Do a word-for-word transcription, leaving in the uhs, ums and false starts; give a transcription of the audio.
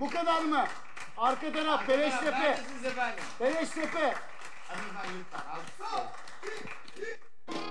Bu kadar mı? Arka taraf Beleştepe. Neredesiniz efendim? Beleştepe. Hanımefendi lütfen. Al.